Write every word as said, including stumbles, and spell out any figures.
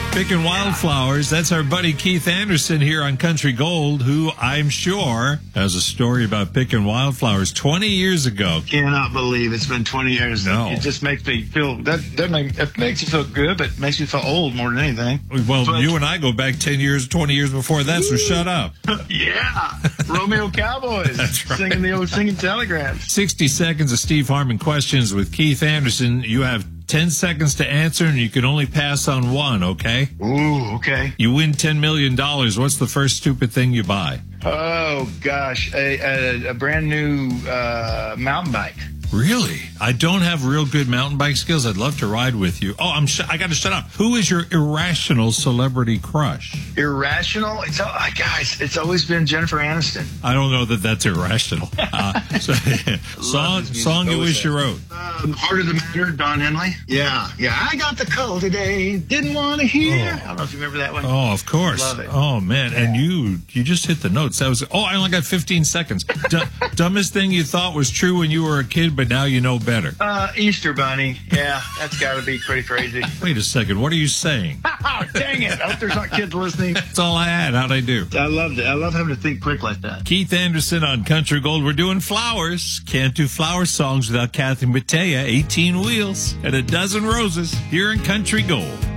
Picking wildflowers. That's our buddy Keith Anderson here on Country Gold, who I'm sure has a story about picking wildflowers twenty years ago. Cannot believe it's been twenty years. No. It just makes me feel, that, that make, it makes you feel good, but it makes you feel old more than anything. Well, but, you and I go back ten years, twenty years before that, so shut up. Yeah. Romeo Cowboys. That's right. Singing the old singing telegrams. sixty seconds of Steve Harmon questions with Keith Anderson. You have ten seconds to answer, and you can only pass on one, okay? Ooh, okay. You win ten million dollars. What's the first stupid thing you buy? Oh, gosh. A, a, a brand new uh, mountain bike. Really? I don't have real good mountain bike skills. I'd love to ride with you. Oh, I'm sh- I got to shut up. Who is your irrational celebrity crush? Irrational? It's all, guys, it's always been Jennifer Aniston. I don't know that that's irrational. Uh, so, song song you wish you wrote. Um, Heart of the Matter, Don Henley. Yeah, yeah. I got the cold today. Didn't want to hear. Oh. I don't know if you remember that one. Oh, of course. Love it. Oh, man. And you you just hit the notes. That was, oh, I only got fifteen seconds. D- dumbest thing you thought was true when you were a kid, but now you know better. Uh, Easter Bunny. Yeah, that's got to be pretty crazy. Wait a second. What are you saying? Oh, dang it. I hope there's not kids listening. That's all I had. How'd I do? I loved it. I love having to think quick like that. Keith Anderson on Country Gold. We're doing flowers. Can't do flower songs without Kathy Mattea, eighteen wheels, and a dozen roses here in Country Gold.